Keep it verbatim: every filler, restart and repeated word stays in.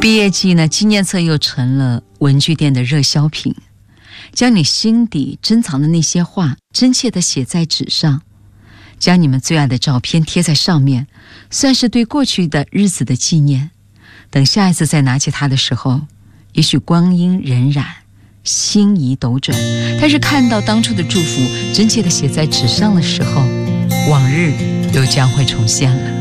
毕业季呢，纪念册又成了文具店的热销品。将你心底珍藏的那些话真切地写在纸上，将你们最爱的照片贴在上面，算是对过去的日子的纪念。等下一次再拿起它的时候，也许光阴荏苒，心仪斗转，但是看到当初的祝福真切地写在纸上的时候，往日又将会重现了。